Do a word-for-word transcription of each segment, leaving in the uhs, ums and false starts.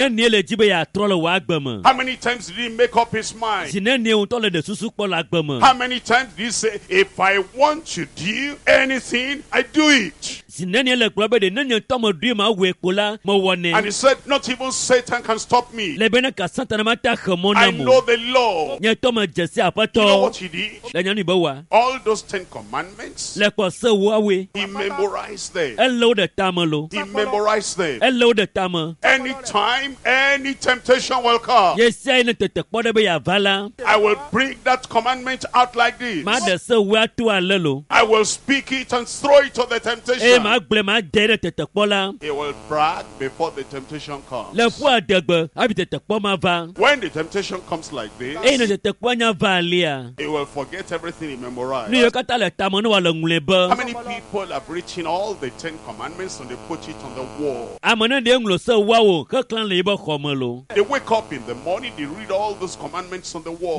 How many times did he make up his mind? How many times did he say, if I want to do anything, I do it? And he said, not even Satan can stop me. I know the law. You know what he did? All those Ten Commandments, he memorized them. He memorized them. Anytime any temptation will come, I will bring that commandment out like this. I will speak it and throw it to the temptation. He will brag before the temptation comes. When the temptation comes like this, he will forget everything he memorized. How many people have written all the Ten Commandments and they put it on the wall? They wake up in the morning, they read all those commandments on the wall.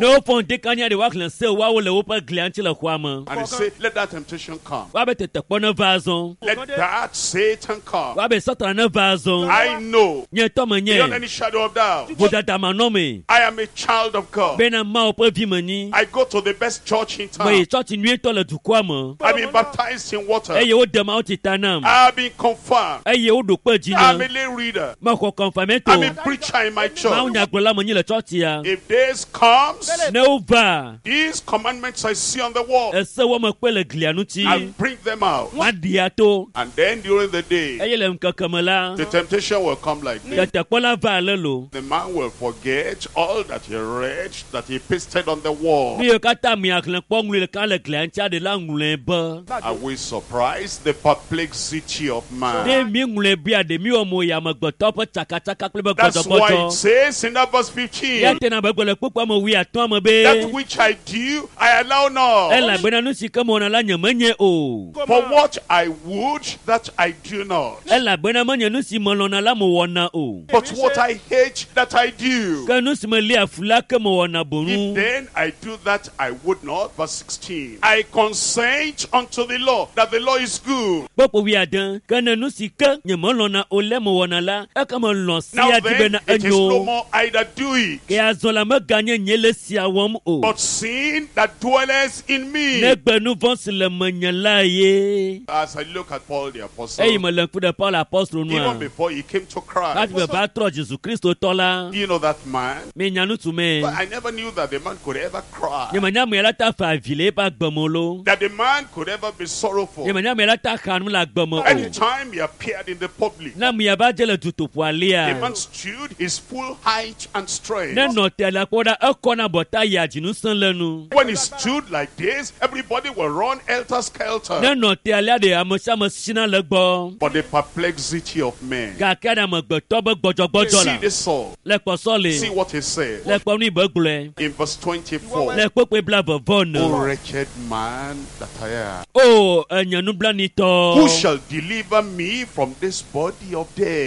And they say, let that temptation come. Let that Satan come. I know, beyond any shadow of doubt, I am a child of God. I go to the best church in town. I've been baptized in water. I've been confirmed. I'm a lay reader. I'm a preacher in my church. If this comes, these commandments I see on the wall, I'll bring them out. And then during the day, the temptation will come like this. The man will forget all that he read, that he pasted on the wall. Are we surprised? The perplexity of man. That's why it says in that verse fifteen, that which I do, I allow not. For what I would, that I do not. But what I hate, that I do. If then I do that I would not. Verse sixteen. I consent unto the law, that the law is good. Now then, it is no more I that do it, but sin that dwelleth in me. As I look at Paul the Apostle, even before he came to Christ, you know that man? But I never knew that the man could ever cry, that the man could ever be sorrowful. Anytime he appeared in the public, the man stood his full height and strength. When he stood like this, everybody will run helter-skelter. But the perplexity of men. You see this Saul. See what he said in verse twenty-four. O wretched man that I am, who shall deliver me from this body of death?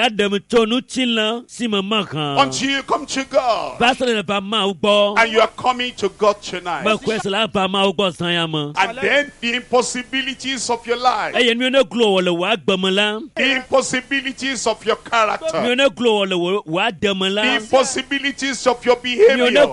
Until you come to God, and you are coming to God tonight, and then the impossibilities of your life, the impossibilities of your character, the impossibilities of your behavior,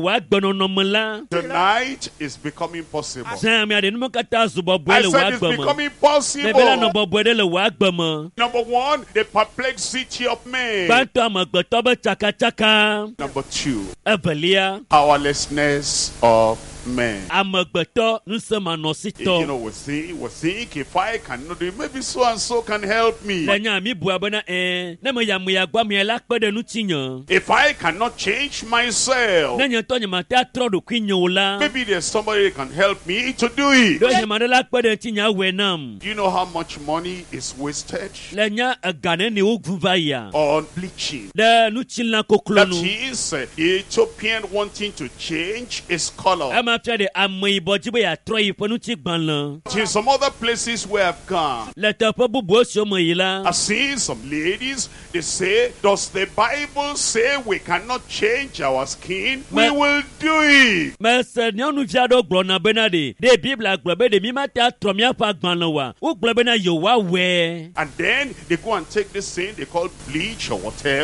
tonight is becoming possible. I said it's becoming possible. Number one, the perplexity of man. Number two, powerlessness of men. You know, we think, we think if I cannot do it, maybe so and so can help me. If I cannot change myself, maybe there's somebody that can help me to do it. Do you know how much money is wasted on bleaching? That is, uh, the Ethiopian wanting to change his color. In some other places where I've gone, I've seen some ladies, they say, does the Bible say we cannot change our skin? We will do it. And then they go and take this thing they call bleach or whatever.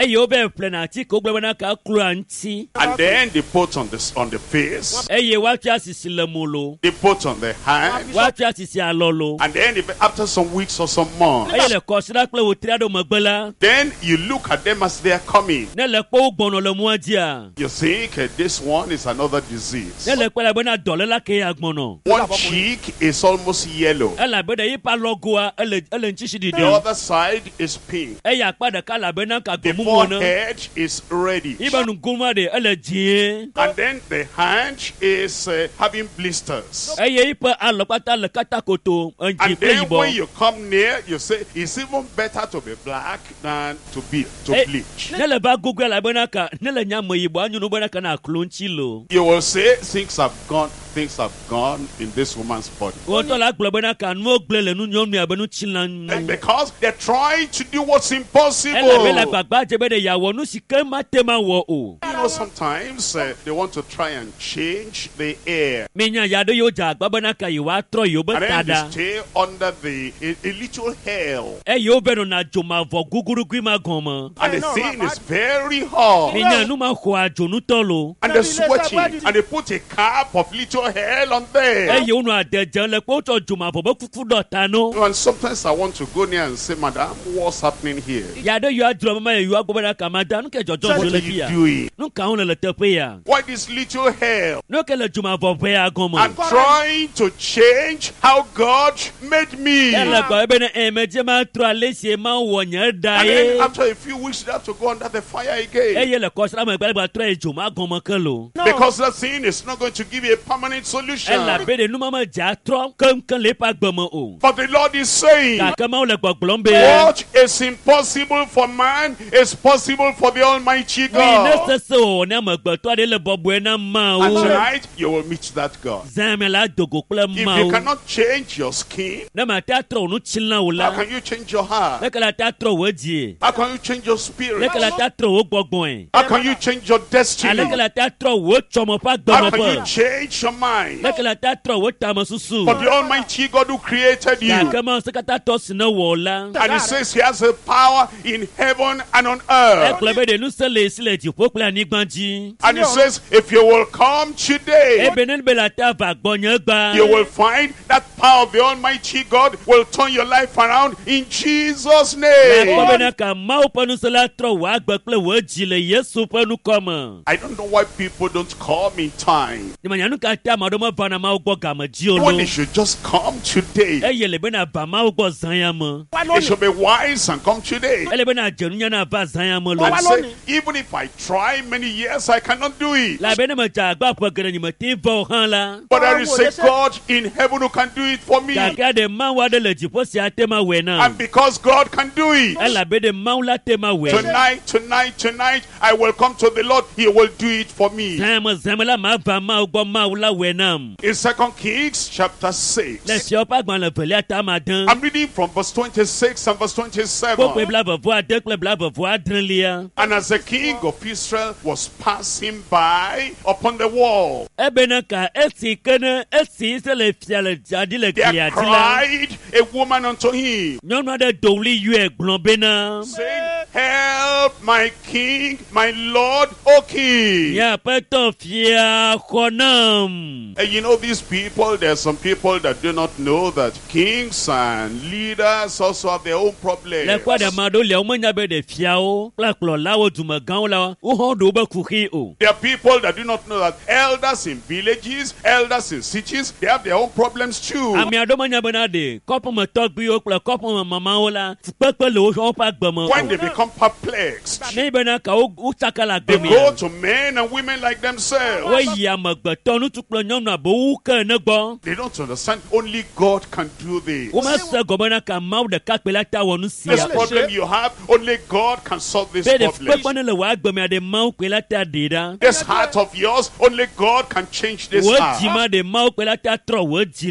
Eyo be plenati ko gbebana ka kruanti. And then they put on this on the face. Eye watia sisilemulo. They put on the hand. Watia sisi alolo. And then if, after some weeks or some months, Eye le kosira kle wotriado magbela. then you look at them as they are coming. Ne le po gbono le muadia. You think uh, this one is another disease. Ne le kwela bena dole la ke agbono. One cheek is almost yellow. Ela beda yi pa logoa ele ele nchishi The didi. other side is pink. Eya pada kala bena ka The gomu wona. forehead is reddish. Iba nu guma de ele jie. And then the hand is uh, having blisters. Eye ipa alopata le katakoto And anji pe then ibo. when you come near, you say it's even better to be black than to be to Eh, bleach. Ne le ba gugu la bena ka ne le nyamo yibo anyu no bena ka na klonchi lo. You will say things have gone, things have gone in this woman's body. Wonto la glo bena ka no gble le nu nyom ya benu chilan. And because they're trying to do what's impossible. Ela be la gbagba je be de yawo nu sike ma tema wo o. You know, sometimes uh, they want to try and change the air. Minya ya do yo ja gbagba na ka yiwa tro yo be And then they tada. stay under the a, a little hell. E yo be no na joma vo guguru gwi ma goma. And the thing is very hot. Minya nu ma ho ajo nu tolo. And they're sweating. And they put a cap of little hell on E there. yo nu ade jan le po to joma vo be kuku do ta no. And sometimes I want to go near and say, Madam, what's happening here? Ya do yo adro mama yo agbo na ka ma da nu ke jojo What jo are le you bia. doing? Nu ka on le te pe ya. Why this little hell? Nu ke le joma vo pe ya goma. I'm trying to change how God made me. Ela gba be na e me je ma tro alesi ma wo nya da And then ye. after a few weeks, they have to go under the fire E again. ye le ko sra ma gba gba tro e joma goma kelo. Because that thing is not going to give you a permanent solution. Ela be de nu mama ja tro kan kan le pa gbomo o. But the Lord is saying, Ka ka ma o le gbogbolo be. what is impossible for man is possible for the Almighty Mi God. ne se o ne ma gbo to de le bobo na ma And o. tonight, you will meet that God. Zame la dogo kple If ma you o. cannot change your skin, Na ma ta tro nu chilna o how la. can you change your heart? Le ka la ta tro wo die. How can you change your Le spirit? ka la ta tro wo gbogbon. How can you change your destiny? Ale ka la ta tro wo chomo pa How gbomo can you pa. change your mind? Le ka la ta tro wo ta ma susu. For the Almighty God who created you. Ka ka ma se ka ta to sina wo la. And He says He has a power in heaven and on E earth. kle be de nu se le sile ti po kle ani gbanji. And He says, if you will come E today, be ne be la ta va gbonya gba. you will find that power of the Almighty God will turn your life around in Jesus' Ko be name. na ka ma o pa nu se la tro wa gbe kple wo ji le Yesu pa nu koma. I don't know why people don't come in time Ni ma nya nu ka ta ma do ma va na ma o gbo ga ma ji o when lo. they should just come today. E ye le be na ba ma o gbo zan ya mo. They should be wise and come today. E le be na jenu nya na va zan ya mo lo. And say, even if I try many years, I cannot do it. La be ne ma ja gba po gere ni ma ti vo han la. But there is a God in heaven who can do it for me. Ka ka de ma wa de le ji po si ate ma we na. And because God can do E it, la be de ma la te ma we. tonight, tonight, tonight, I will come to the Lord. He will do it for me. Zan mo zan mo la ma va ma o gbo ma o la we nam. In Second Kings chapter Le six, si o pa gban le vele ata ma dan. I'm reading from verse twenty-six and verse Ko pe twenty-seven. bla vo vo ade kle bla vo vo adren lia. And as the king of Israel was passing by upon the wall, E be na ka e si kene e si se le fia le jadi le there klia ti la. cried a woman unto him, Nyɔnu aɖe do wli yɔe gblɔ bena. saying, help my king, my lord, O king. Nye aƒetɔ fia xɔ nam. And you know, these people, there are some people that do not know that kings and leaders also have their own problems. Le kɔ ɖe ma ɖo lia womenya be ɖe fiawo kple kplɔlawo dumegãwo la wohã ɖo wobe kuxi o. There are people that do not know that elders in villages, elders in cities, they have their own problems too. Ame aɖewo menya bena ɖe kɔƒemetɔgbiwo kple kɔƒememawo la fukpekpe le woƒe woƒe agbeme When they o. become perplexed, Ne bena ka wo wotsaka le they go agbemea. to men and women like themselves. Woyi amegbetɔ ŋutsu kple nyɔnu abe wu ke ne gbɔ. They don't understand only God can do this. Womese gɔme na ka Mawu ɖeka kpe la ta wɔ nu This sia. problem you have, only God can solve this Be ɖe problem. fukpekpe ne le wɔ agbemea ɖe Mawu kpe la ta ɖe ɖa. This heart of yours, only God can change this Wo heart. dzi ma ɖe Mawu kpe la ta trɔ wo dzi la.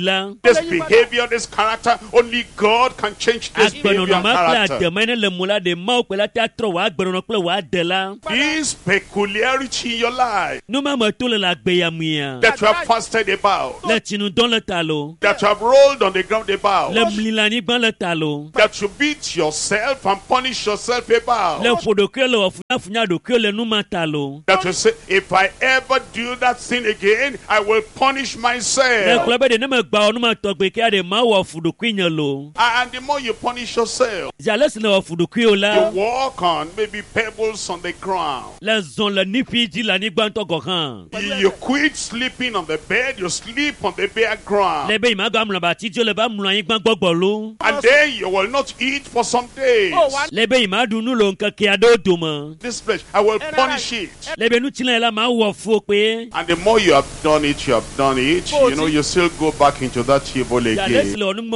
This behavior, this character, only God can change this behavior and character. This peculiarity in your life that you have fasted about, that you have rolled on the ground about, that you beat yourself and punish yourself about, that you say, if I ever do that sin again, I will punish myself. And the more you punish yourself, you walk on maybe pebbles on the ground. You quit sleeping on the bed, you sleep on the bare ground. And then you will not eat for some days. This flesh, I will punish it. And the more you have done it, you have done it, you know, you still go back into that evil again.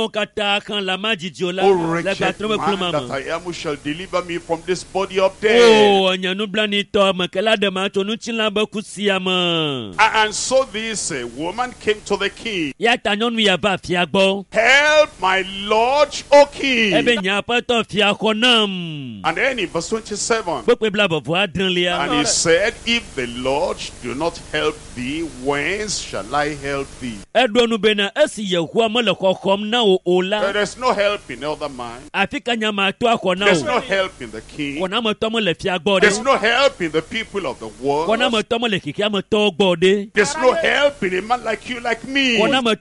Oh, wretched man that I am, who shall deliver me from this body of death. And so this uh, woman came to the king. Help my Lord, O king. And then in verse twenty-seven, and he said, if the Lord do not help thee, whence shall I help thee? There is no help in other man. There's no help in the king. There's no help in the people of the world. There's no help in a man like you, like me. Nobody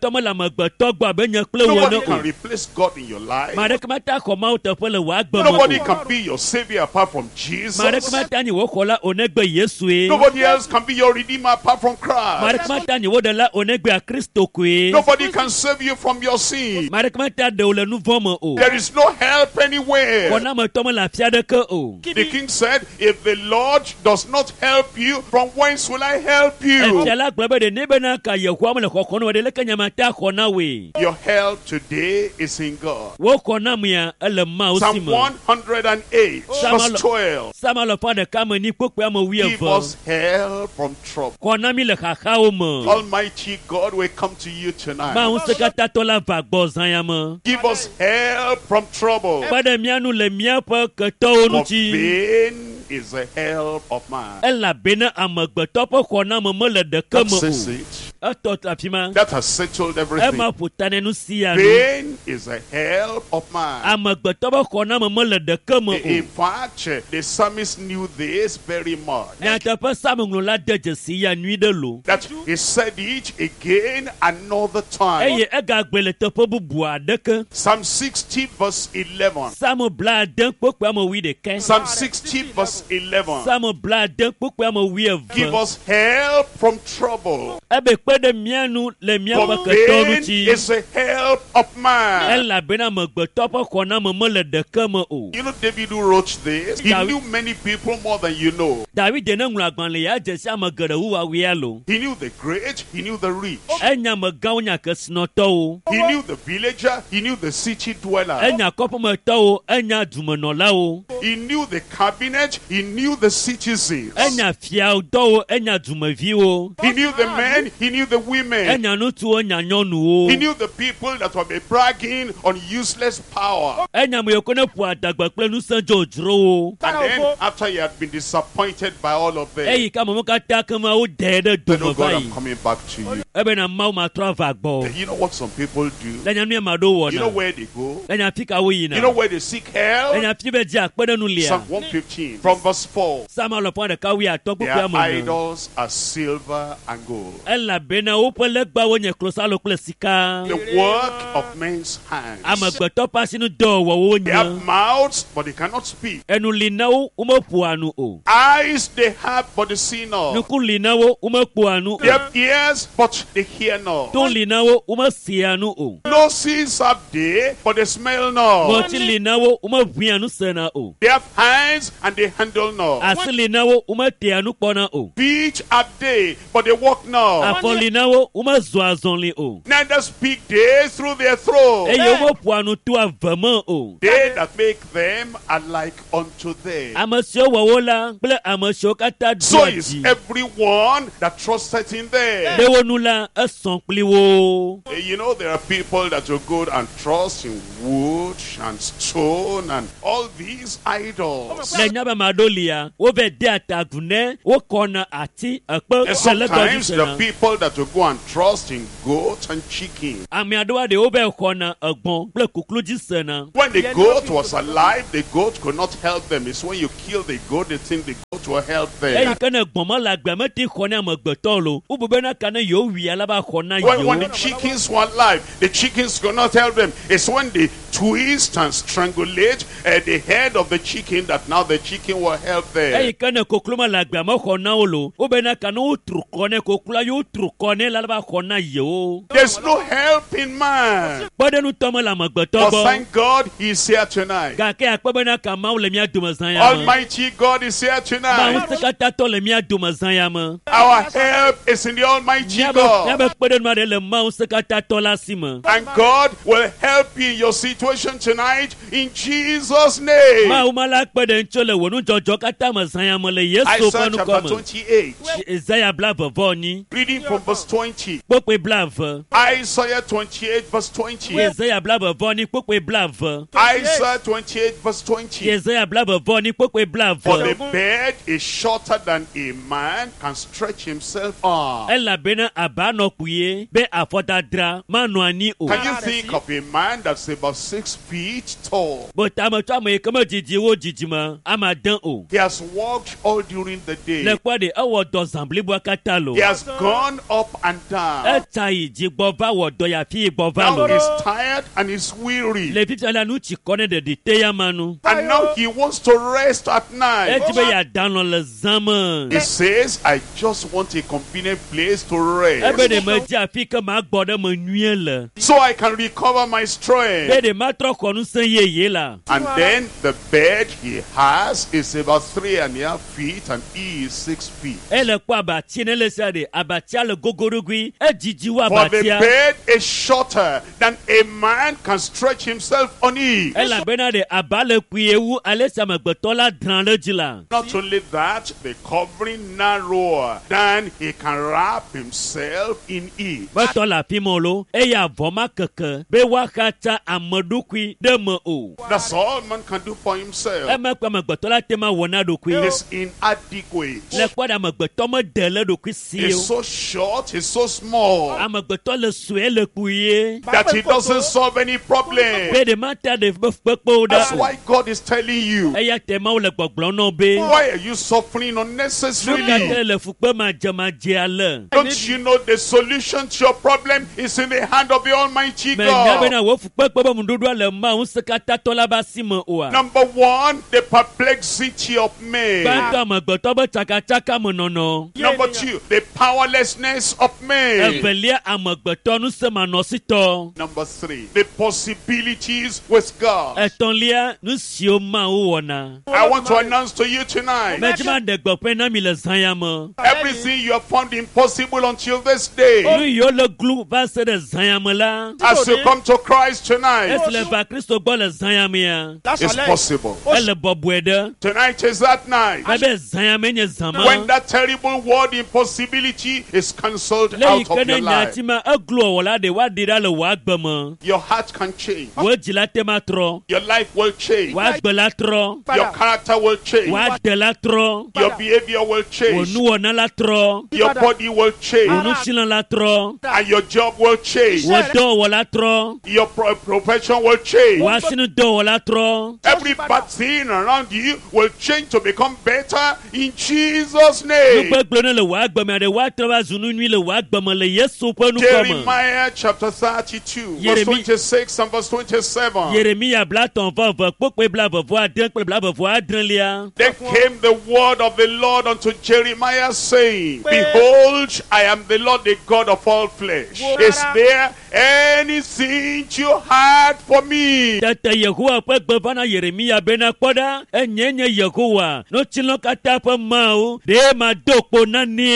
can replace God in your life. Nobody can be your savior apart from Jesus. Nobody else can be your redeemer apart from Christ. Nobody can save you from your sin. There is no help anywhere. The king said, if the Lord does not help you, from whence will I help you? Your help today is in God. Psalm one hundred eight, verse twelve. Give us help from trouble. Almighty God will come to you tonight. Give us help from trouble. For vain is the help of man. That says it. That has settled everything. Vain is the help of man. In fact, the psalmist knew this very much. That he said it again another time. Psalm sixty verse eleven. Psalm sixty verse eleven. Give us help from trouble. For vain is the help of man. You know David who wrote this? He knew many people more than you know. He knew the great, he knew the rich. He knew the villager, he knew the city dweller. He knew the cabinet, he knew the citizens. He knew the men, he knew the women. He knew the people that were bragging on useless power. And then after he had been disappointed by all of them, I know God, I'm coming back to you. You know what some people do? You know where they go? You know where they seek help? Psalm one fifteen from verse four. Their idols are silver and gold, the work of men's hands. They have mouths, but they cannot speak. Eyes they have, but they see not. They have ears, but they hear not. Noses have they, but they smell not. They have hands, and they handle not. Feet have they, but they walk not. Neither speak they through their throat. They that make them are like unto them. So is everyone that trusteth in them. You know, there are people that will go and trust in wood and stone and all these idols. And sometimes the people that will go and trust in goat and chicken. When the goat was alive, the goat could not help them. It's when you kill the goat, they think the goat will help them. When, when the chickens were alive, the chickens could not help them. It's when they twist and strangulate uh, the head of the chicken that now the chicken will help them. There's no help in man. But thank God he's here tonight. Almighty God is here tonight. Our help is in the Almighty God. And God will help you in your situation tonight in Jesus' name. Isaiah chapter twenty-eight. Reading from verse twenty. Isaiah twenty-eight verse twenty. Isaiah twenty-eight verse twenty. For the bed is shorter than a man can stretch himself on. Can you think of a man that's about six feet tall? He has walked all during the day. He has gone up and down. Now he's tired and he's weary. And now he wants to rest at night. He says, I just want a convenient place to rest, so I can recover my strength. And then the bed he has is about three and a half feet and he is six feet. For the bed is shorter than a man can stretch himself on it. Not only that, the covering narrower than he can wrap himself in it. That's all man can do for himself. He's inadequate. He's so short, he's so small that he doesn't solve any problem. That's why God is telling you, why are you suffering unnecessarily? Don't you know the solution to your problem is in the hand of the Almighty God? Number one, the perplexity of men. Number two, the powerlessness of men. Number three, the possibilities with God. I want to announce to you tonight, everything you have found impossible until this day, as you come to Christ tonight, it's possible. Tonight is that night when that terrible word impossibility is cancelled out of your life. Your heart can change. Your life will change. Your character will change. Your behavior will change. Your body will change. And your job will change. Your pro- profession will change. Every bad thing around you will change to become better in Jesus' name. Jeremiah chapter thirty-two, verse twenty-six and verse twenty-seven. Then came the word of the Lord unto Jeremiah, saying, Behold, I am the Lord, the God of all flesh. Is there anything you had for me. Tata Yehowa pe gbevana Yeremia bena koda enyenye Yehowa no chino kata pe mau de madoko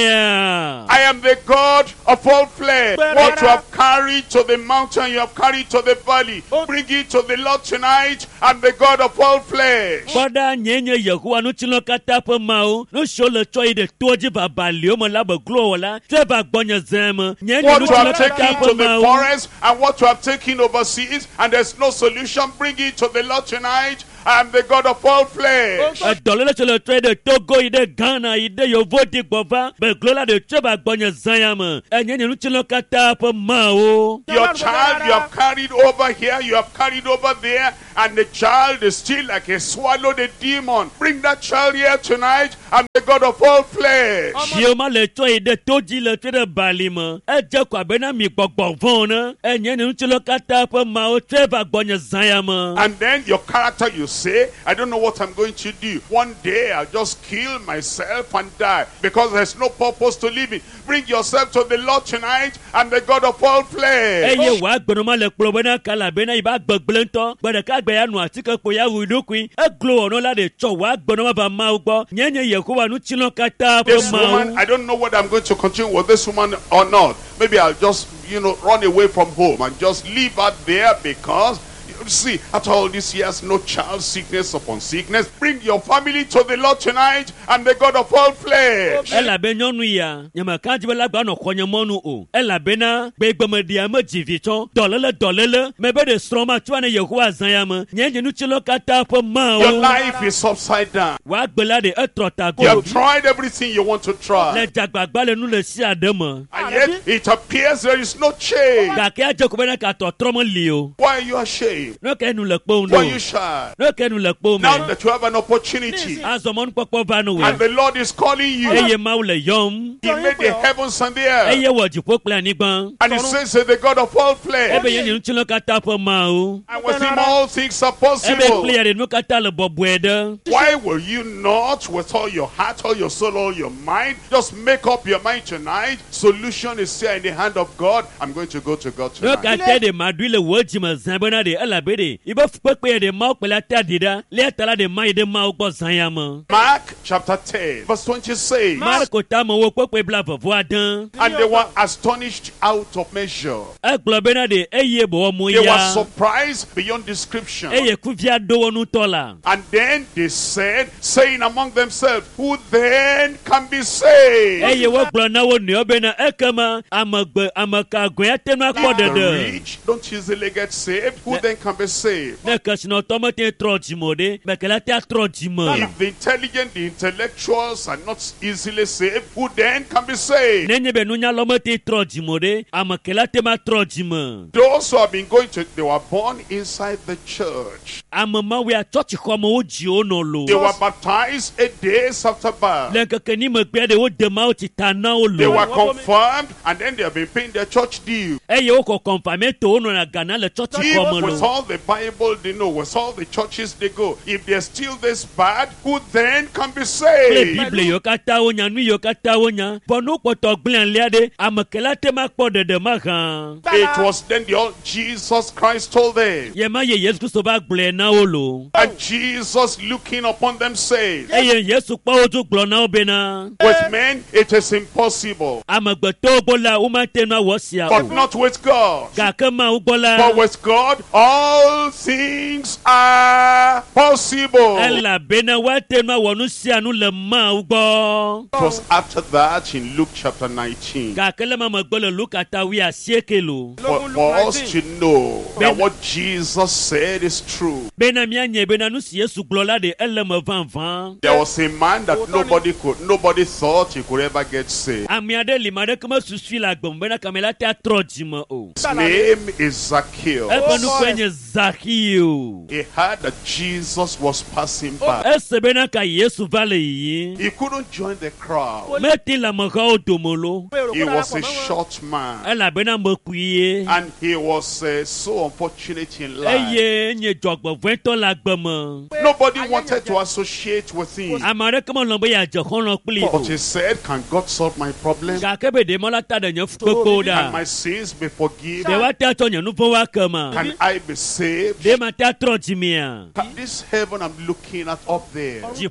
nania. I am the God of all flesh. What you have carried to the mountain, you have carried to the valley. Bring it to the Lord tonight. I'm the God of all flesh. Koda nyenye Yehowa no chino kata pe mau no shole choi de toji babalio mo la be glo wala te ba gbonya zem nyenye no chino kata pe mau. Forest and what you have taken overseas, and there's no solution, bring it to the Lord tonight. I am the God of all flesh. Dollar to the trade Togo ide Ghana ide yo voti bova be glola de cheba gbonya zayam enye nu chilo kata po mao. Your child you have carried over here, you have carried over there, and the child is still like a swallowed a demon. Bring that child here tonight. I'm the God of all flesh. Shioma le to ide toji le trade balima e je kwa bena mi gbogbo vona enye nu chilo kata po mao cheba gbonya zayam. And then your character you say, I don't know what I'm going to do. One day I'll just kill myself and die because there's no purpose to living. Bring yourself to the Lord tonight. I'm the God of all flesh. Eye wa gbono le plobena kala bena iba gbegblento gbede ka gbe ya nu atike po ya wudukui e glo ono la de cho wa gbono ba ma ugbo nyenye Yehowa nu chino kata po This woman, I don't know whether I'm going to continue with this woman or not. Maybe I'll just, you know, run away from home and just leave her there because see, after all these years, no child, sickness upon sickness. Bring your family to the Lord tonight. I'm the God of all flesh. Ela benyonu ya, nyama kanji bela gba no konye monu o. Ela bena be gbemedia ma jivito, dolele dolele, mebe de stroma twane Yehowa zanyama. Nyenje nu chilo kata po ma o. Your life is upside down. Wa gbela de etrota go. You have tried everything you want to try. Le jagbagba le nu le si ademo. And yet it appears there is no change. Ka ke aje ko bena ka to tromo lio. Why are you ashamed? No kenu le kpo Why are you shy? No kenu le kpo Now that you have an opportunity azomon pokpo vanu we. and the Lord is calling you. Eye ma le yom. He made the heavens and the earth. Eye wo jipo plan igban. And he says that the God of all flesh. Ebe yen nu chilo kata po ma o. And with him all things are Ebe possible. clear de nu kata le bobwede. Why will you not, with all your heart, all your soul, all your mind, just make up your mind tonight? Solution is here in the hand of God. I'm going to go to God No tonight. kata de madrile wojima zambona de elabede. Ibo fukwe de ma pela tadida. Le tala de ma de ma ogbo zanyama. Mark chapter ten, verse twenty says, Marko tamo wo pokwe bla vovo adan. and they were astonished out of measure. E globena de eye bo mo They were ya. surprised beyond description. Eye kuvia do wonu tola. And then they said, saying among themselves, who then can be saved? Eye wo glona wo ni obena ekama amagbe amaka gwetema The kodede. rich don't easily get saved. Who then can be saved? Ne kasino tomate trojimode, bekela ta trojimo. If the intelligent, the intellectuals are not easily saved, who then can be saved? Nenye benunya lomote trojimode, amakela tema trojimo. Those who have been going to, they were born inside the church. Amama we a church komo oji onolo. They were baptized eight days after birth. Lenka keni mekpe de wo dema o titana They were olo. confirmed, and then they have been paying their church due. Eye wo ko confirme to ono na gana le church If komo with lo. all the Bible they know, with all the churches they go, if they're still this bad, who then can be Le saved? Bible yo kata onya nu yo kata onya. Bonu poto gblian liade amakela tema kpo dede magan. It was then the old Jesus Christ told them. Ye ma ye Yesu Kristo ba gble na olo. And Jesus looking upon them said, Eye Yesu kpo oju glo na obena. with men it is impossible, Amagbe to bola umate na wosia but o. not with God. Kakema ubola. But with God, all things are possible. Ela bena wate na wonu sia nu le ma ugbo. It was after that in Luke chapter nineteen. Kakele mama gbole lukata wi asiekelo. For, for us to know that what Jesus said is true. Bena mianye bena nu si Yesu glola de eleme van van. There was a man that nobody could, nobody thought he could ever get saved. Amiade limade kama susui la gbom bena kamela te atrojima o. His name is Zacchaeus. Eba nu kwenye Zacchaeus. He heard that Jesus was passing by. He couldn't join the crowd. He was a short man. And he was uh, so unfortunate in life. Nobody wanted to associate with him. But he said, can God solve my problem? Can my sins be forgiven? Can I be saved? Can this heaven I'm looking at up there, and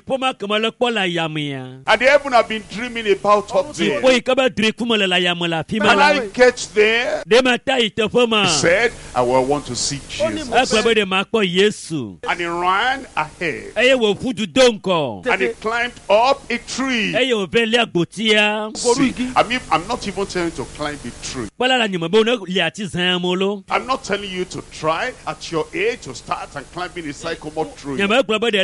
the heaven I've been dreaming about up there, can I get there? He said, I will want to see Jesus. And he ran ahead. And he climbed up a tree. See, I mean, I'm not even telling you to climb a tree. I'm not telling you to try at your age to start and climbing a sycamore tree. All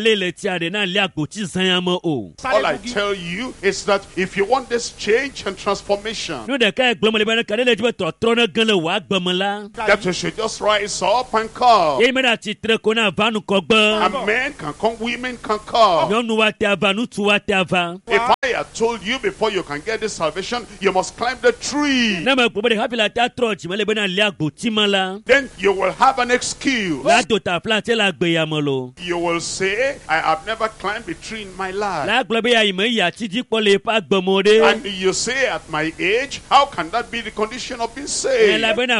I tell you is that if you want this change and transformation, that you should just rise up and come. And men can come, women can come. If I had told you before you can get this salvation, you must climb the tree, then you will have an excuse. You will say, I have never climbed a tree in my life. And you say, at my age, how can that be the condition of being saved?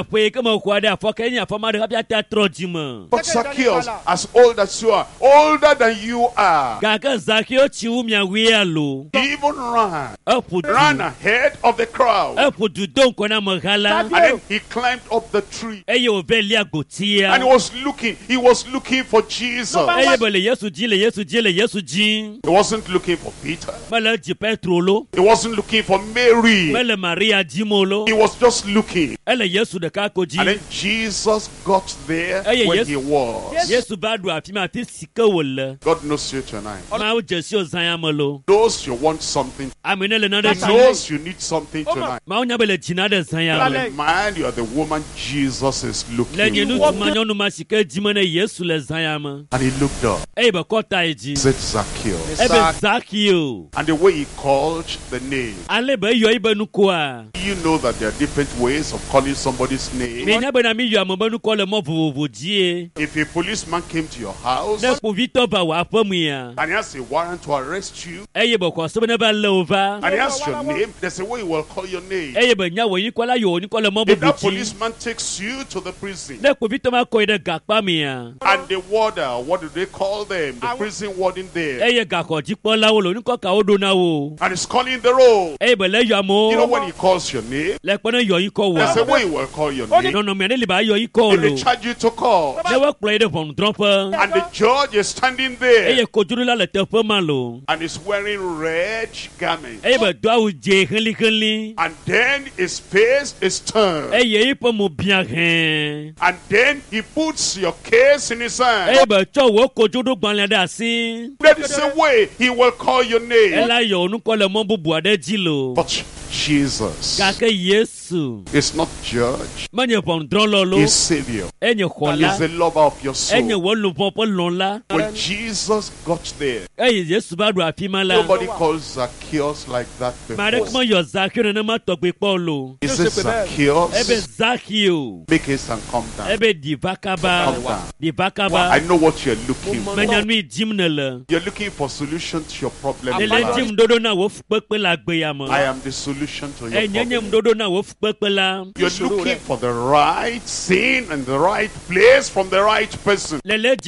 But Zacchaeus, as old as you are, older than you are, he even ran, ran ahead of the crowd. And then he climbed up the tree. And he was looking, he was looking for Jesus. He wasn't looking for Peter. He wasn't looking for Mary. He was just looking. And then Jesus got there when he was. God knows you tonight. Those you want something, those you need something tonight. You are the man, you are the woman Jesus is looking for. And he looked up. He said, Zacchaeus. And the way he called the name. You know that there are different ways of calling somebody's name. If a policeman came to your house and he has a warrant to arrest you, and he asks your name, there's a way he will call your name. If that policeman takes you to the prison, and the warder, what do they call them? The prison warden there, and he's calling the roll. You know when he calls your name, there's a way he will call your name. And they charge you to call. And the judge is standing there, and he's wearing red garments. And then his face is turned. And then he puts your case in his hand. That is the way he will call your name. But Jesus is not judge. He's Savior. And he's the lover of your soul. When Jesus got there, nobody calls Zacchaeus like that before. He said, Zacchaeus, make haste and come down. Come down. Well, I know what you're looking for. You're looking for solution to your problem. I am the solution to your problem. You're looking for the right thing and the right place from the right person.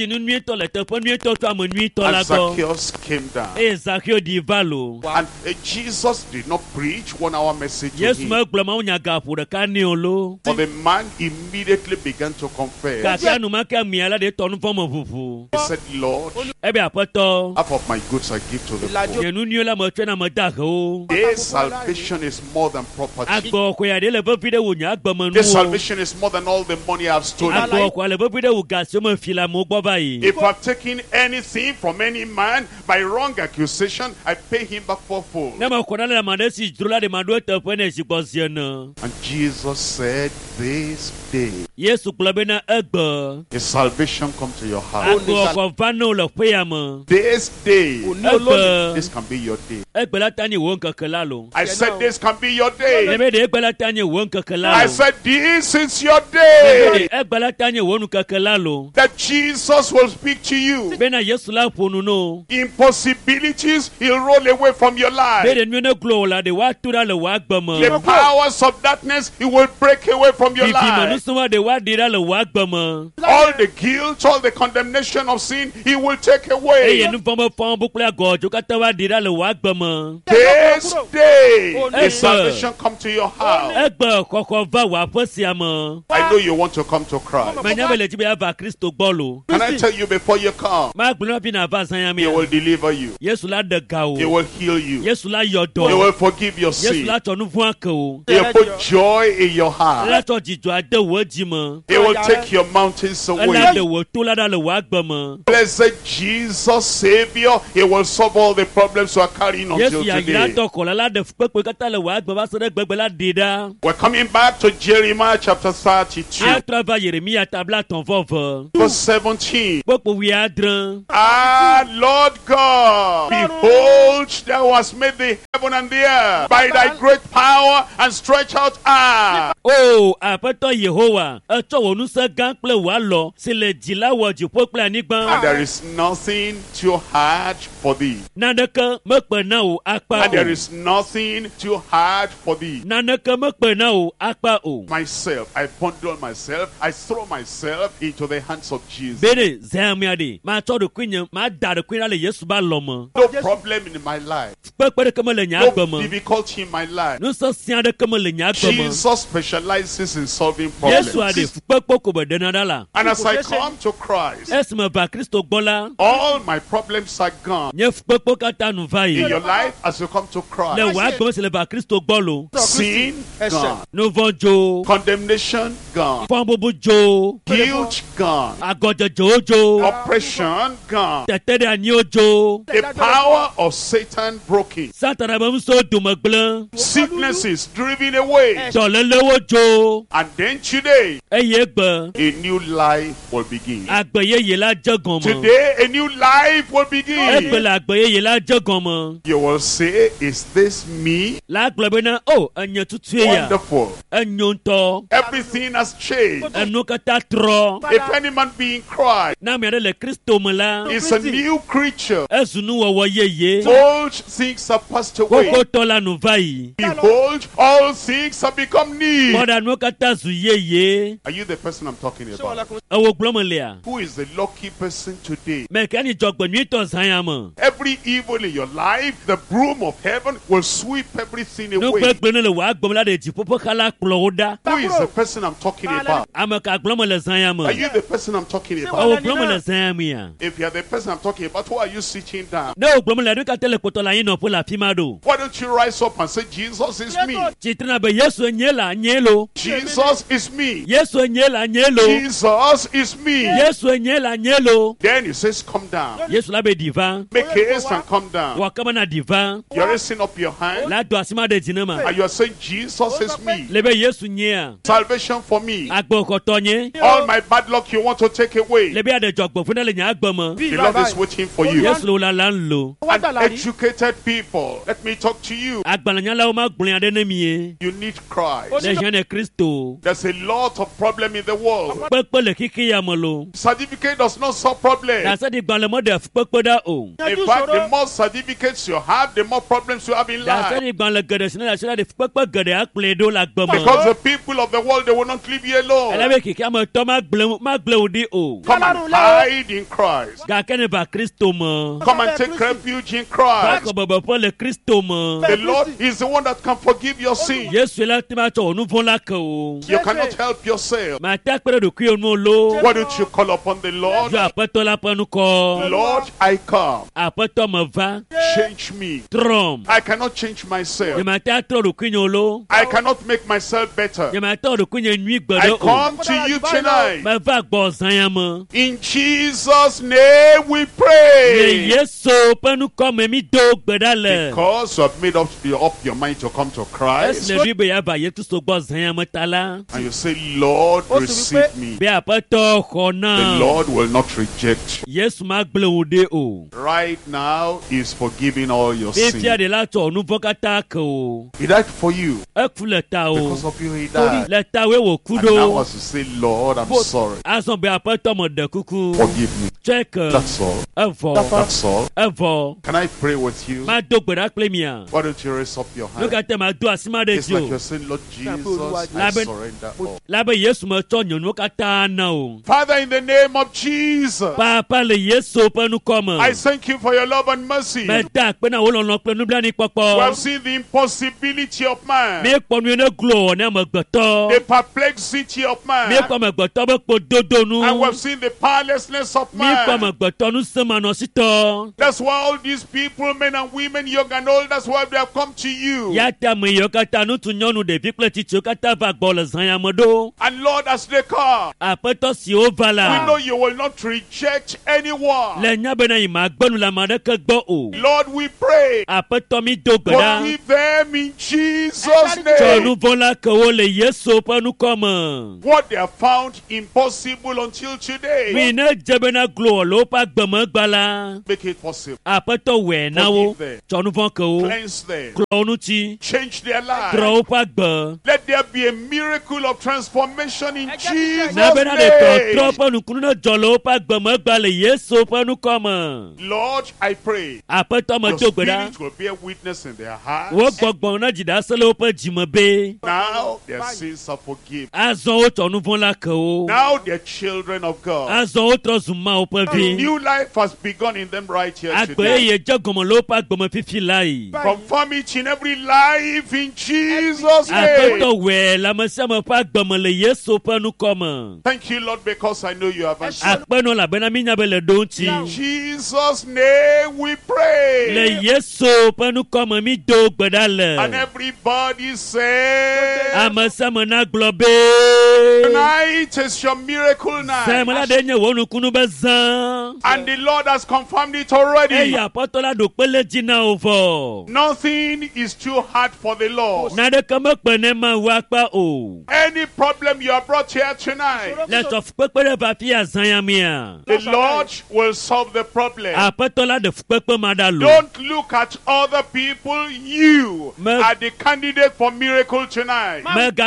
And Zacchaeus came down. And uh, Jesus did not preach one hour message to him. But the man immediately began to confess. He said, Lord, half of my goods I give to the poor. There's salvation is more than property. This salvation is more than all the money I've stolen. If I've taken anything from any man by wrong accusation, I pay him back fourfold. And Jesus said, this day, his salvation come to your heart. This day, this can be your day. I said this can be your day. I said this is your day. That Jesus will speak to you. Impossibilities, he'll roll away from your life. The powers of darkness, he will break away from your life. All the guilt, all the condemnation of sin, he will take away. This day, the salvation come to your house. I know you want to come to Christ. Can I tell you before you come? He will deliver you. He will heal you. He will forgive your sin. He will put joy in your heart. He will take your mountains away. Blessed Jesus, Savior, he will solve all the problems you are carrying until today. We're coming back to Jeremiah chapter thirty-two. Verse seventeen. Ah, Lord God, behold, thou hast made the heaven and the earth by thy great power and stretch out arm. Oh, apeto Yehowa, eto wonusa gankple walo, sile jila waju pokple anigban. And there is nothing too hard for thee. Nanaka mekpe na o akpa. And there is nothing too hard for thee. Nanaka mekpe na o akpa o. Myself, I bundle myself, I throw myself into the hands of Jesus. Bene zamiade, ma to de queen, ma da de queen ale Yesu ba lomo. No problem in my life. No difficulty in my life. Jesus specializes in solving problems. And as I come to Christ, all my problems are gone. In your life, as you come to Christ, sin gone, condemnation gone, guilt gone, oppression gone, the power of Satan broken, sickness is driven away, and then today a new life will begin. Today a new life will begin. You will say, is this me? Wonderful. Everything has changed. If any man be in Christ, is a new creature. Old things have passed away. Behold, all things have become new. Are you the person I'm talking about? Who is the lucky person today? Every evil in your life, the broom of heaven will sweep everything away. Who is the person I'm talking about? Are you the person I'm talking about? If you're the person I'm talking about, why are you sitting down? Why don't you rise up and say, Jesus is me? Jesus is me. Jesus is me. Then he says, come down. Make haste and come down. You're raising up your hand and you're saying, Jesus is me. Salvation for me. All my bad luck you want to take away. The Lord is waiting for you. And educated people, let me talk to you. You need Christ. There's a lot of problem in the world. Certificate does not solve problems. In fact, the more certificates you have, the more problems you have in life. Because the people of the world, they will not leave you alone. Come and hide in Christ. Come and take refuge in Christ. The Lord is the one that can forgive your sin. You cannot help yourself. Why don't you call upon the Lord? Lord, I come. Change me. I cannot change myself. I cannot make myself better. I come to you tonight. In Jesus' name we pray. Because you have made up, up your mind to come to Christ. And you say, Lord, receive me. The Lord will not reject you. Right now, He is forgiving all your sins. He died for you. Because of you, He died. And now as you say, Lord, I'm sorry. Forgive me. That's all. That's all. Can I pray with you? Why don't you raise up your hand? It's like you're saying, Lord Jesus, I surrender all. Father, in the name of Jesus, I thank you for your love and mercy. We have seen the impossibility of man, the perplexity of man, and we have seen the powerlessness of man. That's why all these people, men and women, young and old, that's why they have come to you. And Lord, as they come, we know you will not reject anyone. Lord, we pray, forgive them in Jesus' name. What they have found impossible until today, make it possible. Forgive them. Cleanse them. Change their lives. Let there be a miracle of transformation in Jesus' name. Lord, I pray your spirit will bear witness in their hearts. Now their sins are forgiven. Now they're children of God. A new life has begun in them right here today. Confirm it in every life in Jesus' name. Thank you, Lord, because I know you have answered. In Jesus' name we pray. And everybody say, tonight is your miracle night. And the Lord has confirmed it already. Nothing is too hard for the Lord. Any problem you have brought here tonight, the Lord will solve the problem. Don't look at other people. You are the candidate for miracle tonight.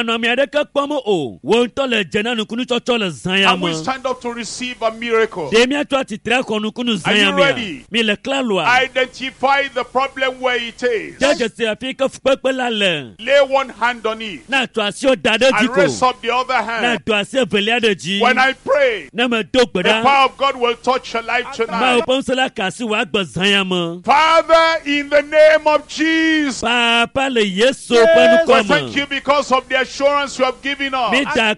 And we stand up to receive a miracle. Are you ready? Identify the problem where it is. Lay one hand on it and raise up the other hand. When I pray, the power of God will touch your life tonight. Father, in the name of Jesus, yes, I thank you because of the assurance you have given us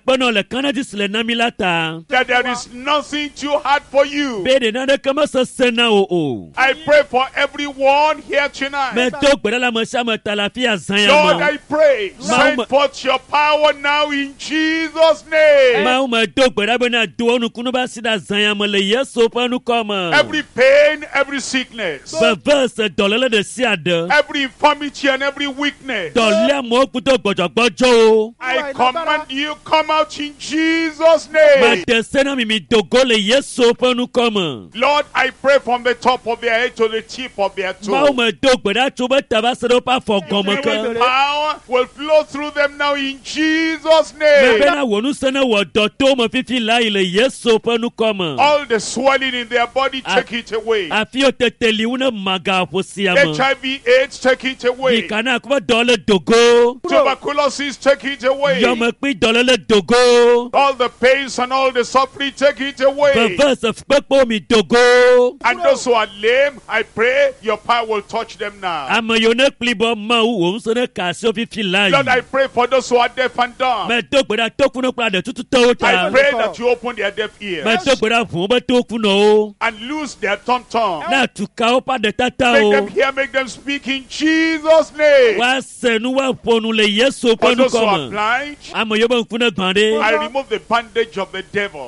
that there is nothing too hard for you. I pray for everyone here tonight. Lord, I pray, send forth your power now in Jesus' name. Every pain, every sickness, every infirmity and every weakness, I command you, come out in Jesus' name. Lord, I pray from the top of their head to the tip of their toe. Power will flow through them now in Jesus' name. All the swelling in their body, take it away. H I V AIDS, take it away. Tuberculosis, take it away. All the pains and all the suffering, take it away. And those who are lame, I pray your power will touch them now. Lord, I pray for for those who are deaf and dumb. I pray that you open their deaf ears and loose their tongue tongue. Make them hear, make them speak in Jesus' name. For those who are blind, I remove the bandage of the devil.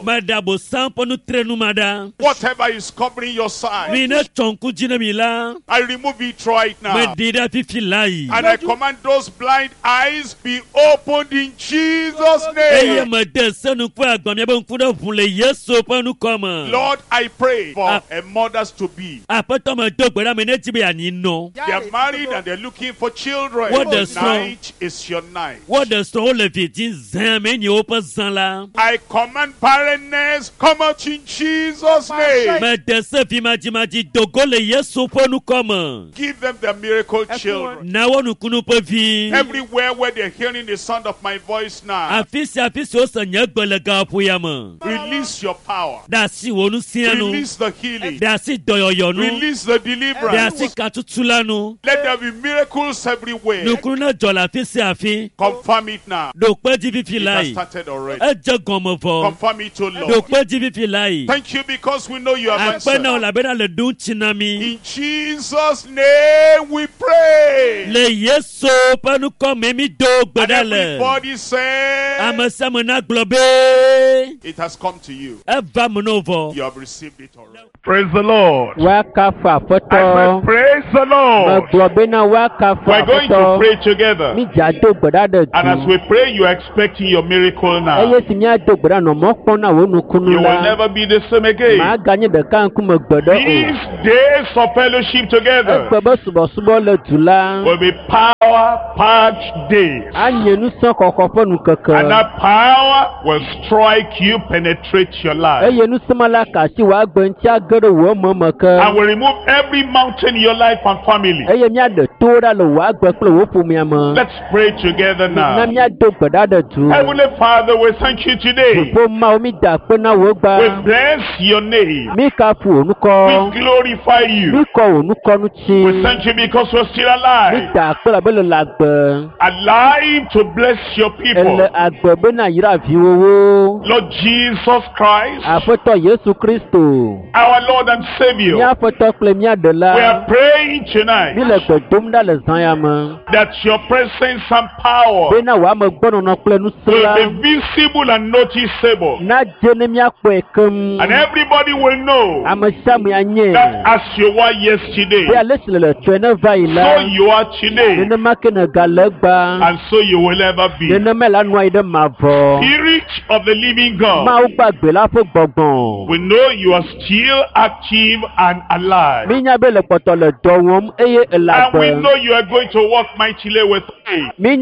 Whatever is covering your side, I remove it right now. And I command those blind eyes be opened in Jesus' name. Lord, I pray for a mothers to be. They are married and they're looking for children. Tonight is your night. I command barrenness come out in Jesus' name. Give them the miracle children. Everywhere where they're hearing the sound of my voice now, release your power. Release the healing. Release the deliverance. Let there be miracles everywhere. Confirm it now. It has started already. Confirm it, O Lord. Thank you because we know you have answered. In Jesus' name we pray. And everybody said, it has come to you. You have received it already. Praise the Lord. I said, praise the Lord. We're going to pray together. And as we pray, you are expecting your miracle now. You will never be the same again. These days of fellowship together will be power-packed days. And that power will strike you, penetrate your life. And will remove every mountain in your life and family. Let's pray together now. Heavenly Father, we thank you today. We bless your name. We glorify you. We thank you because we're still alive. Alive to bless your people. Lord Jesus Christ, our Lord and Savior, we are praying tonight that your presence and power will be visible and noticeable. And everybody will know that as you were yesterday, so you are today, and so you will ever be. Spirit of the living God, we know you are still active and alive. And we know you are going to work mightily with me. We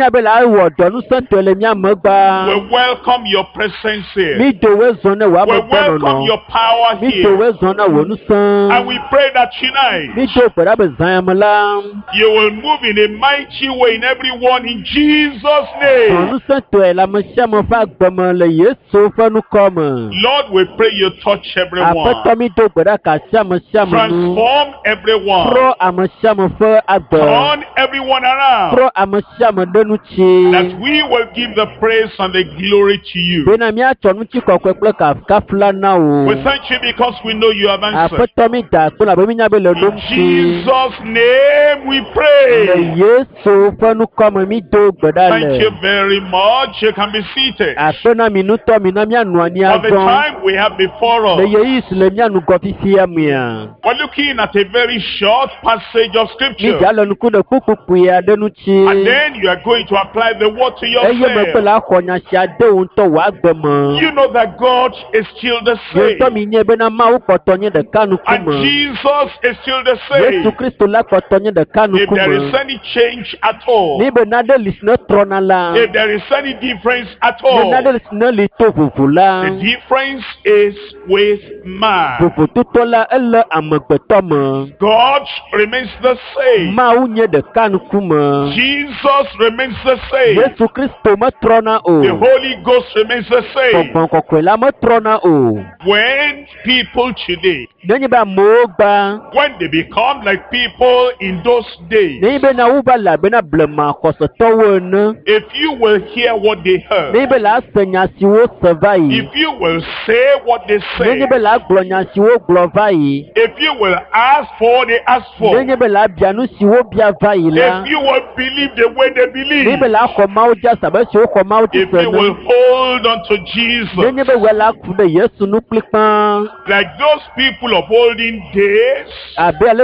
welcome your presence here. We welcome your power here. And we pray that tonight you will move in a mighty way in everyone in Jesus' name. Lord, we pray you touch everyone. Transform everyone. Turn everyone around. That we will give the praise and the glory to you. We thank you because we know you have answered. In Jesus' name we pray. Thank you very much. You can be seated. For the time we have before us, we're looking at a very short passage of scripture. And then you are going to apply the word to yourself. You know that God is still the same. And Jesus is still the same. If there is any change at all, if there is any difference at all, the difference is with man. God remains the same. Jesus remains the same. The Holy Ghost remains the same. When people today When they become like people in those days, if you will hear what they heard, if you will say what they say, if you will ask for what they ask for, if you will believe the way they believe, if you will hold on to Jesus, like those people of olden days held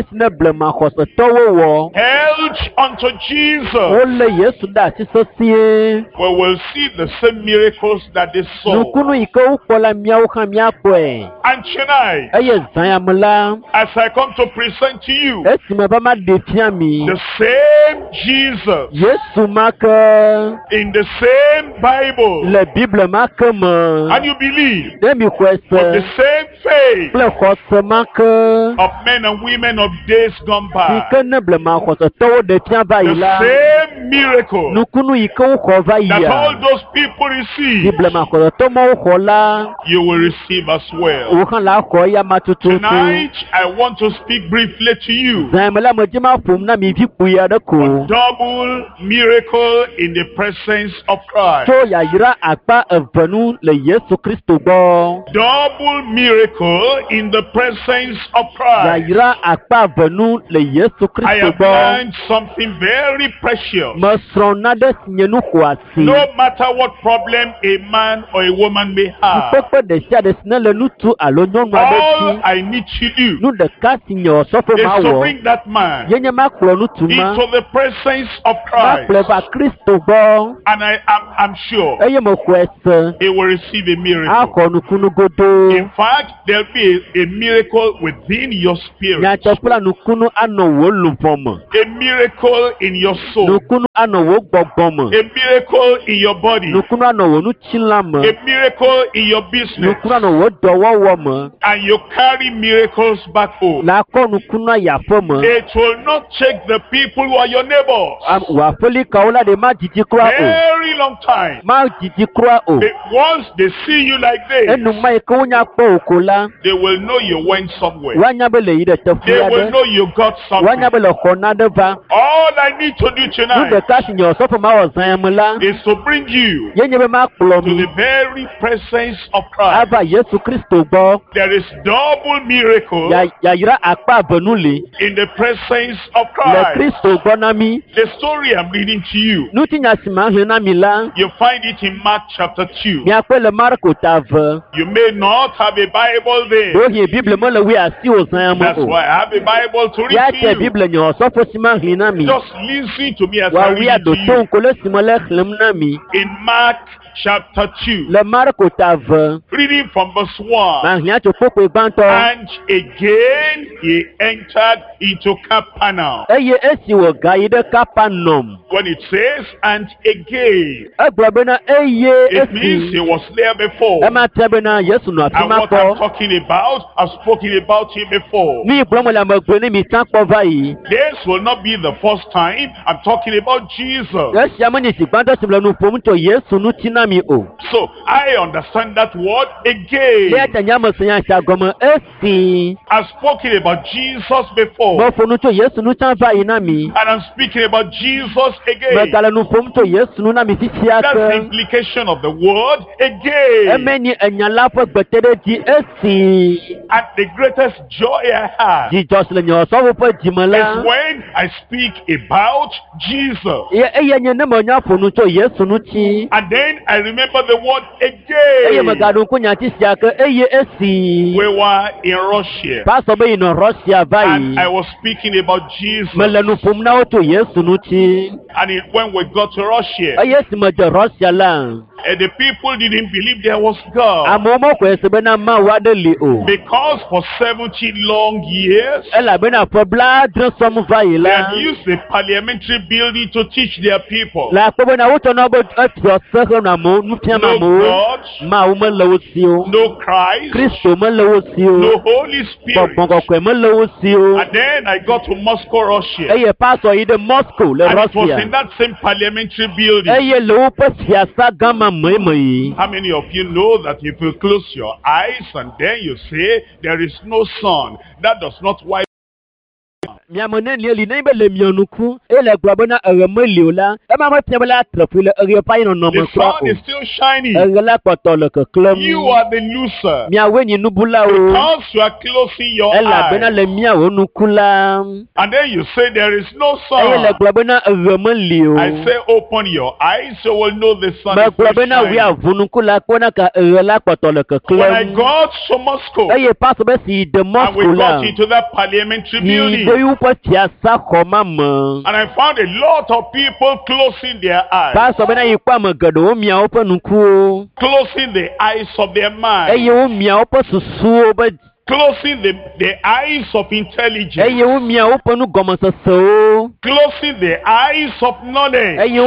unto Jesus, we will see the same miracles that they saw. And tonight, as I come to present to you the same Jesus in the same Bible, and you believe with the same faith of men and women of days gone by, the same miracle that all those people receive, you will receive as well. Tonight, I want to speak briefly to you on double miracle in the presence of Christ. Double miracle in the presence of Christ. I have learned something very precious. No matter what problem a man or a woman may have, all I need to do is to bring that man into the presence of Christ, and I am I'm sure he will receive a miracle. In fact, there will be a, a miracle within your spirit, a miracle in your soul, a miracle in your body, a miracle in your business, and you carry miracles back home. It will not take the people who are your neighbors very long time. But once they see you like this, they will know you went somewhere. They will know you got something. All I need to do tonight is to bring you to the very presence of Christ. There is double miracle in the presence of Christ. The story I'm reading to you, you find it in Mark chapter two. You may not have a Bible there. That's why I have a Bible to read to you. Just listen to me as I read to you. In Mark chapter two, reading from verse one. And again he entered into Capernaum. When it says and again, it means he was there before. And what I'm talking about, I've spoken about him before. This will not be the first time I'm talking about Jesus. So I understand that word again. I've spoken about Jesus before, and I'm speaking about Jesus again. That's the implication of the word again. And the greatest joy I have is when I speak about Jesus. And then I remember the word again. We were in Russia, and I was speaking about Jesus. And it, when we got to Russia, uh, the people didn't believe there was God, because for seventy long years they had used the parliamentary building to teach their people no God, no Christ, no Holy Spirit. And then I got to Moscow, Russia, and it was in that same parliamentary building many of you know that if you close your eyes and then you say there is no sun, that does not wipe the sun is still shining. You are the loser because you are closing your eyes. And then you say there is no sun. I say open your eyes so you will know the sun is still shining. When I got to Moscow and we got into that parliamentary building, and I found a lot of people closing their eyes, closing the eyes of their mind, closing the, the eyes of intelligence, closing the eyes of knowledge, they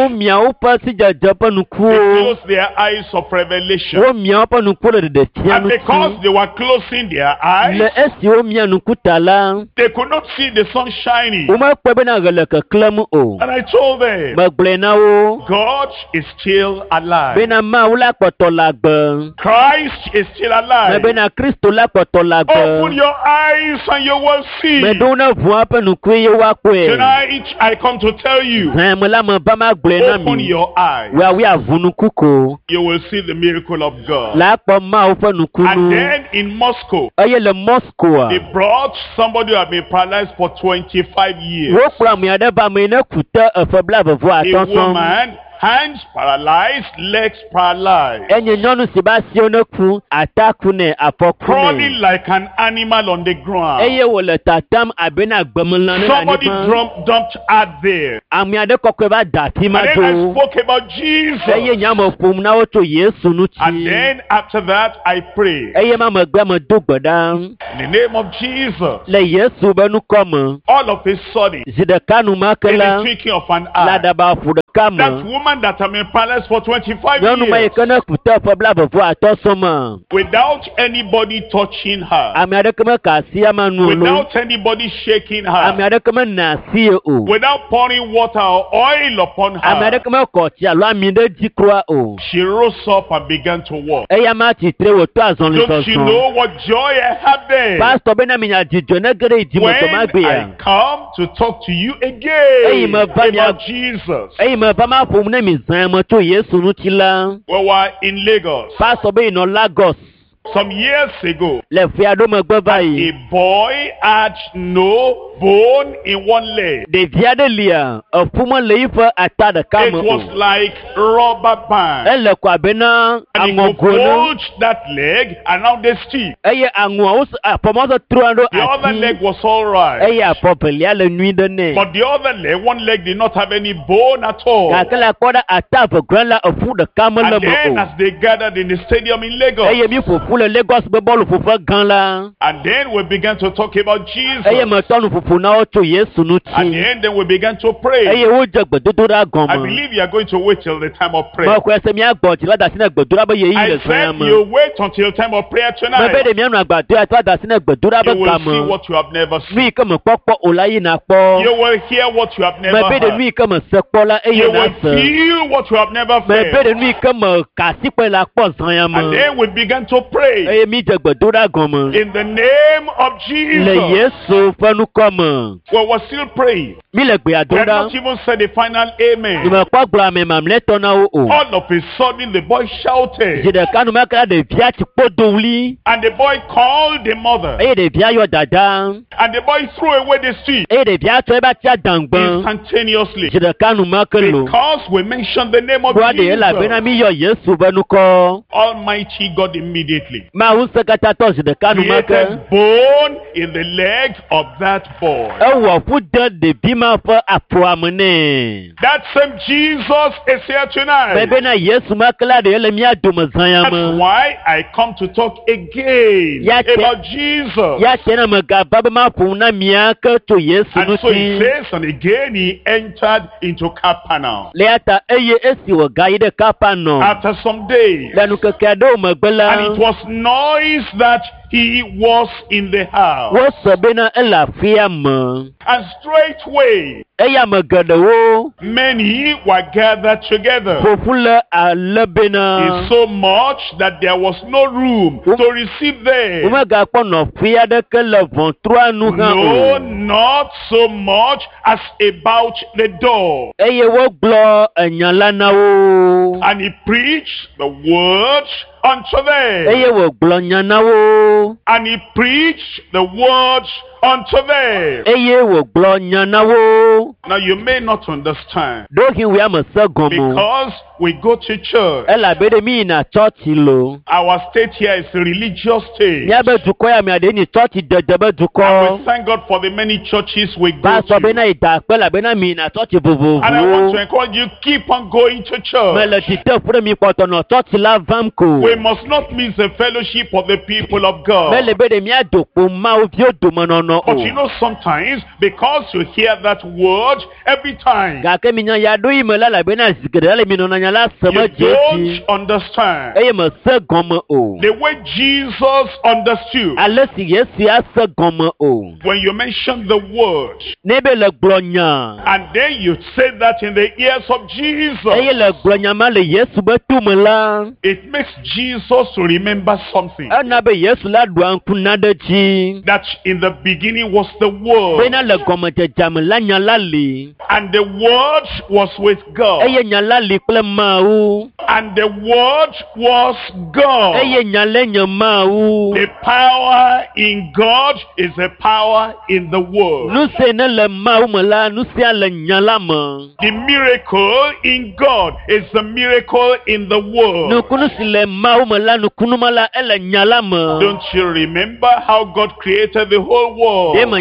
closed their eyes of revelation. And because they were closing their eyes, they could not see the sun shining. And I told them, God is still alive. Christ is still alive. Open your eyes and you will see. Tonight I come to tell you, open your eyes. You will see the miracle of God. And then in Moscow, they brought somebody who had been paralyzed for twenty-five years. A woman, hands paralyzed, legs paralyzed, crawling like an animal on the ground. Somebody dumped, dumped out there. And then I spoke about Jesus. And then after that I prayed. In the name of Jesus. All of a sudden, in the twinkling of an eye, that woman that had been paralyzed for twenty-five years, without anybody touching her, without anybody shaking her, without pouring water or oil upon her, she rose up and began to walk. Don't you know what joy I have there? When I come to talk to you again about Jesus. We were in Lagos some years ago. A boy had no bone in one leg. It was like rubber band. And he could hold that leg around the stick. The other leg was alright. But the other leg, one leg did not have any bone at all. And then as they gathered in the stadium in Lagos, and then we began to talk about Jesus. And then, then we began to pray. I believe you are going to wait till the time of prayer. I said you wait until the time of prayer tonight. You will see what you have never seen. You will hear what you have never heard. You will feel what you have never felt. And then we began to pray. In the name of Jesus. We were still praying. We had not even said the final amen. All of a sudden the boy shouted. And the boy called the mother. And the boy threw away the stick instantaneously. Because we mentioned the name of Jesus. Almighty God immediately created bone in the leg of that boy. That same Jesus is here tonight. That's why I come to talk again about Jesus. And so he says, and again he entered into Capernaum. After some days, and it was noise that he was in the house. And straightway many were gathered together. It's so much that there was no room to receive them. No, not so much as about the door. And he preached the word unto them. And he preached the words unto them. Now you may not understand, because we go to church. Our state here is a religious state. And we thank God for the many churches we go to. And I want to encourage you, keep on going to church. We must not miss the fellowship of the people of God. But you know, sometimes, because you hear that word every time, you don't understand the way Jesus understood. When you mention the word, and then you say that in the ears of Jesus, it makes Jesus to remember something. That in the beginning was the Word, and the Word was with God, and the Word was God. The power in God is the power in the Word. The miracle in God is the miracle in the Word. Don't you remember how God created the whole world? It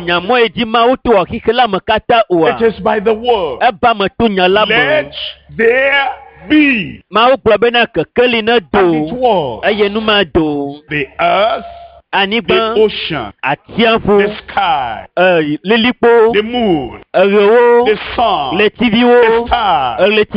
is by the word. Let there be. And it was. The earth, the ocean, the sky, the moon, the sun, the stars,